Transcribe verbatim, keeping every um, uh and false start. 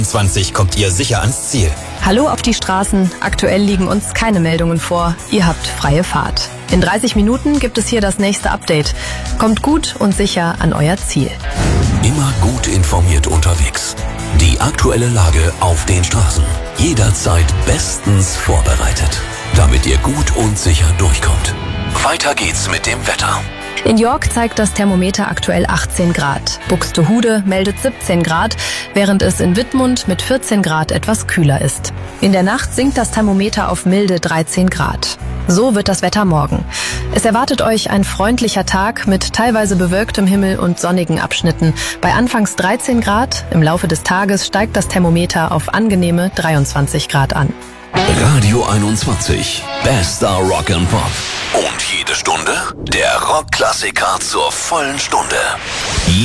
zwanzig kommt ihr sicher ans Ziel. Hallo auf die Straßen. Aktuell liegen uns keine Meldungen vor. Ihr habt freie Fahrt. In dreißig Minuten gibt es hier das nächste Update. Kommt gut und sicher an euer Ziel. Immer gut informiert unterwegs. Die aktuelle Lage auf den Straßen. Jederzeit bestens vorbereitet, damit ihr gut und sicher durchkommt. Weiter geht's mit dem Wetter. In York zeigt das Thermometer aktuell achtzehn Grad. Buxtehude meldet siebzehn Grad, während es in Wittmund mit vierzehn Grad etwas kühler ist. In der Nacht sinkt das Thermometer auf milde dreizehn Grad. So wird das Wetter morgen. Es erwartet euch ein freundlicher Tag mit teilweise bewölktem Himmel und sonnigen Abschnitten. Bei anfangs dreizehn Grad, im Laufe des Tages steigt das Thermometer auf angenehme dreiundzwanzig Grad an. Radio einundzwanzig, bester Rock and Pop. Und jede Stunde der Rockklassiker zur vollen Stunde.